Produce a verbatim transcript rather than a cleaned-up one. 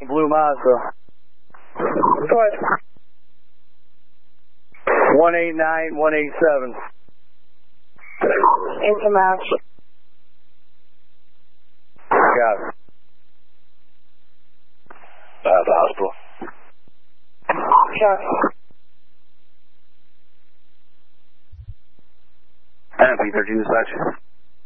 Blue Mazda. Go ahead. one eight nine one eight seven. Into Mass. Got it. Uh, the hospital. Check. M P thirteen dispatch.